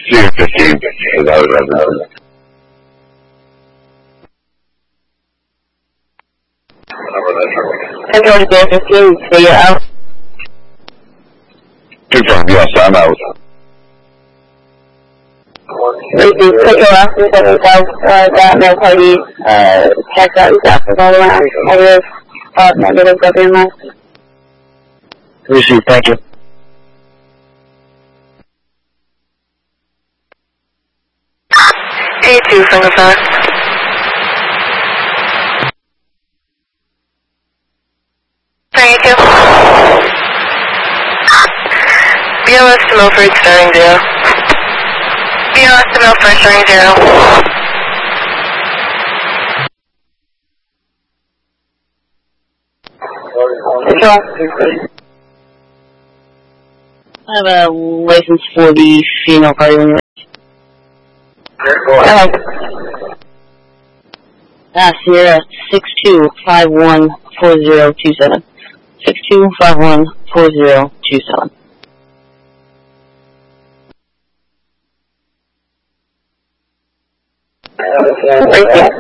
C15, because I was running. Control to 15, so you're out. Confirm, yes, I'm out. Control after 7,000, that mail party, check out these after all around, negative, negative, WMS. Received, thank you. A2, single phone. A2. BLS to Milford, starting 0. BLS to Milford, starting 0. Control. I have a license for the female party when you're Hello. Sierra 62514027. 62514027. Right there.